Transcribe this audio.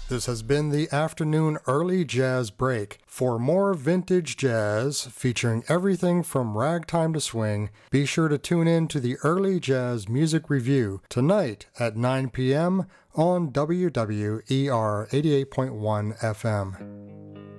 This has been the afternoon early jazz break. For more vintage jazz featuring everything from ragtime to swing, be sure to tune in to the Early Jazz Music Review tonight at 9 p.m. on WWER 88.1 FM.